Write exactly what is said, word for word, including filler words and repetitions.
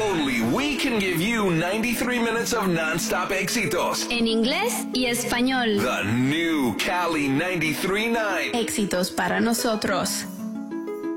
Only we can give you ninety-three minutes of non-stop éxitos. En inglés y español. The new Cali ninety-three point nine. Éxitos para nosotros.